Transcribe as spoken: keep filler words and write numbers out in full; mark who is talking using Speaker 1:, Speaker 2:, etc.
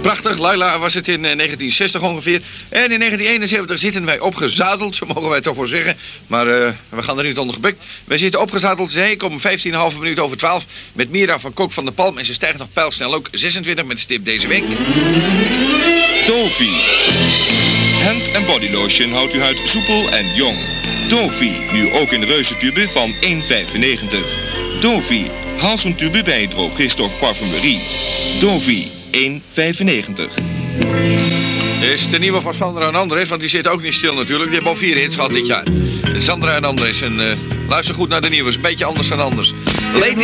Speaker 1: Prachtig, Laila was het in negentien zestig ongeveer. En in negentien eenenzeventig zitten wij opgezadeld, zo mogen wij toch wel zeggen. Maar uh, we gaan er niet onder gebukt. Wij zitten opgezadeld, zei ik, om vijftien komma vijf minuut over twaalf... met Mira van Kok van der Palm. En ze stijgt nog pijlsnel ook zesentwintig met stip deze week.
Speaker 2: Dovi. Hand- en bodylotion houdt uw huid soepel en jong. Dovi, nu ook in de reuzentube van één vijfennegentig. Dovi, haal zo'n tube bij drogist of parfumerie. Dovi, één vijfennegentig.
Speaker 1: Is de nieuwe van Sandra en Andres, want die zit ook niet stil natuurlijk. Die hebben al vier hits gehad dit jaar. Sandra en Andres. En uh, luister goed naar de nieuwe, is een beetje anders dan anders. Lady